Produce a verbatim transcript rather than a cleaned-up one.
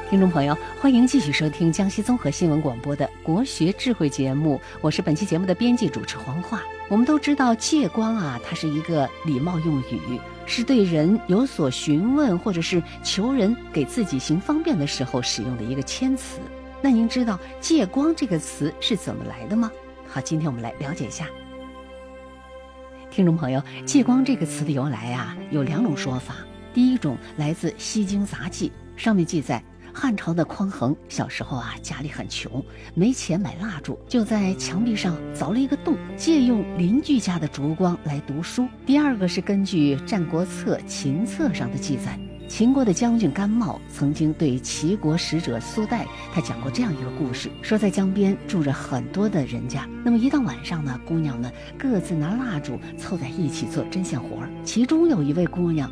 听众朋友，欢迎继续收听江西综合新闻广播的国学智慧节目，我是本期节目的编辑主持黄化。我们都知道借光啊，它是一个礼貌用语，是对人有所询问或者是求人给自己行方便的时候使用的一个谦词。那您知道借光这个词是怎么来的吗？好，今天我们来了解一下。听众朋友，借光这个词的由来啊，有两种说法。第一种来自《西京杂记》，上面记载汉朝的匡衡小时候啊，家里很穷，没钱买蜡烛，就在墙壁上凿了一个洞，借用邻居家的烛光来读书。第二个是根据《战国策·秦策》上的记载，秦国的将军甘茂曾经对齐国使者苏代，他讲过这样一个故事，说在江边住着很多的人家，那么一到晚上呢，姑娘们各自拿蜡烛凑在一起做针线活儿，其中有一位姑娘